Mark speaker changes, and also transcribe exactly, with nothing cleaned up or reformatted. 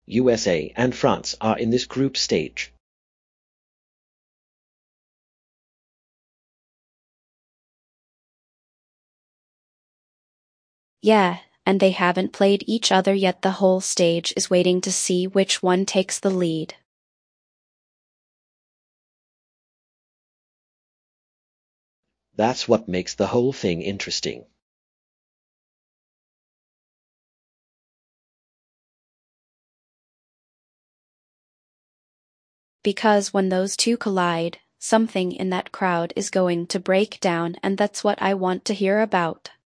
Speaker 1: U S A and France are in this group stage.
Speaker 2: Yeah, and they haven't played each other yet. The whole stage is waiting to see which one takes the lead.
Speaker 1: That's what makes the whole thing interesting.
Speaker 2: Because when those two collide, something in that crowd is going to break down, and that's what I want to hear about.